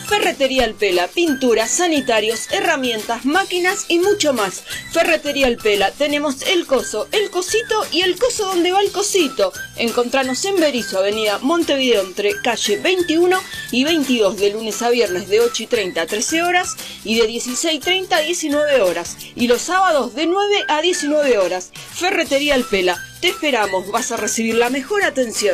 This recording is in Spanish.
Ferretería Alpela, pinturas, sanitarios, herramientas, máquinas y mucho más. Ferretería Alpela, tenemos el coso, el cosito y el coso donde va el cosito. Encontranos en Berisso, avenida Montevideo, entre calle 21 y 22, de lunes a viernes de 8:30 a 13 horas y de 16:30 a 19 horas. Y los sábados de 9 a 19 horas. Ferretería Alpela, te esperamos, vas a recibir la mejor atención.